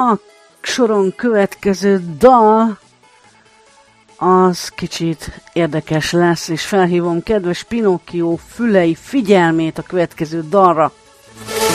A soron következő dal az kicsit érdekes lesz, és felhívom kedves Pinocchio fülei figyelmét a következő dalra.